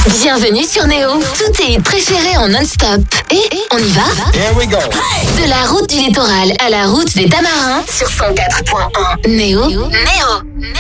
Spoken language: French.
Bienvenue sur Néo. Tous tes hits préférés en non-stop. Et on y va? Here we go. De la route du littoral à la route des Tamarins sur 104.1. Néo.